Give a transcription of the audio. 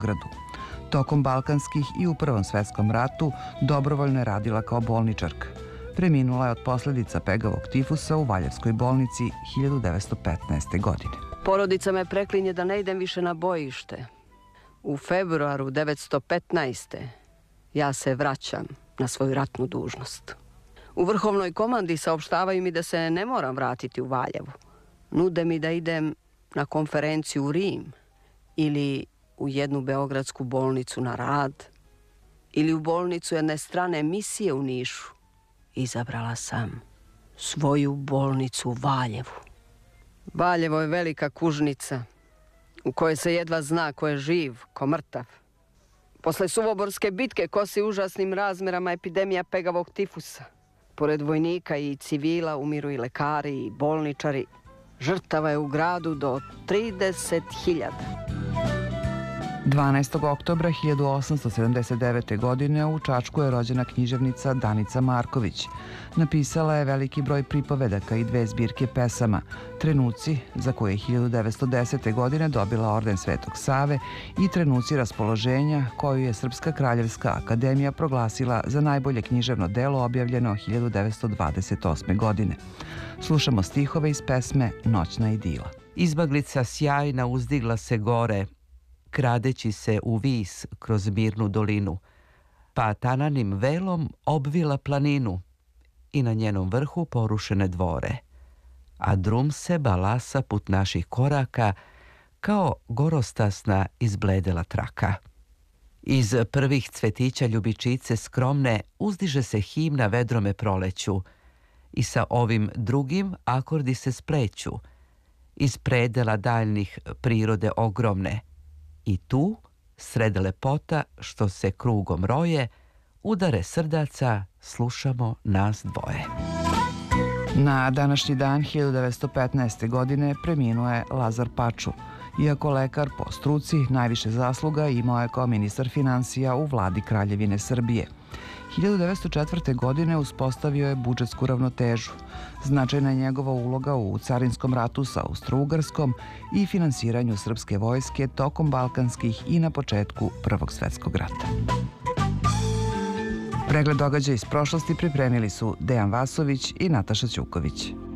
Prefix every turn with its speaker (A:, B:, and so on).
A: Beogradu. Tokom balkanskih i u Prvom svetskom ratu dobrovoljno je radila kao bolničarka. Preminula je od posljedica pegavog tifusa u Valjevskoj bolnici 1915. godine.
B: Porodica me preklinje da ne idem više na bojište. U februaru 1915. ja se vraćam na svoju ratnu dužnost. U vrhovnoj komandi saopštavaju mi da se ne moram vratiti u Valjevo. Nude mi da idem na konferenciju u Rim ili u jednu beogradsku bolnicu na rad ili u bolnicu jedne strane misije u Nišu. Izabrala sam svoju bolnicu u Valjevu. Valjevo je velika kužnica u kojoj se jedva zna ko je živ, ko mrtav. Posle Suvoborske bitke kosi užasnim razmerama epidemija pegavog tifusa. Pored vojnika i civila umiru i lekari i bolničari. Žrtava je u gradu do 30.000.
A: 12. oktobra 1879. godine u Čačku je rođena književnica Danica Marković. Napisala je veliki broj pripovedaka i 2 zbirke pesama, Trenuci, za koje je 1910. godine dobila orden Svetog Save, i Trenuci raspoloženja, koju je Srpska kraljevska akademija proglasila za najbolje književno delo objavljeno 1928. godine. Slušamo stihove iz pesme Noćna idila.
C: Izmaglica sjajna uzdigla se gore, kradeći se u vis kroz mirnu dolinu, pa tananim velom obvila planinu i na njenom vrhu porušene dvore. A drum se balasa put naših koraka kao gorostasna izbledela traka. Iz prvih cvetića ljubičice skromne uzdiže se himna vedrome proleću i sa ovim drugim akordi se spleću iz predela daljnih prirode ogromne. I tu, sred lepota što se krugom roje, udare srdaca slušamo nas dvoje.
A: Na današnji dan 1915. godine preminuo je Lazar Paču. Iako lekar po struci, najviše zasluga imao je kao ministar finansija u vladi Kraljevine Srbije. 1904. godine uspostavio je budžetsku ravnotežu. Značajna je njegova uloga u carinskom ratu sa Austro-Ugarskom i finansiranju srpske vojske tokom balkanskih i na početku Prvog svjetskog rata. Pregled događaja iz prošlosti pripremili su Dejan Vasović i Nataša Ćuković.